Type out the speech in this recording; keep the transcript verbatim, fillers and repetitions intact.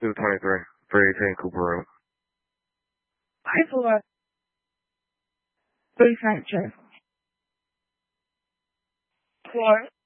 two twenty-three, three eighteen Cooper Road. five four. Three Sanchez. Four.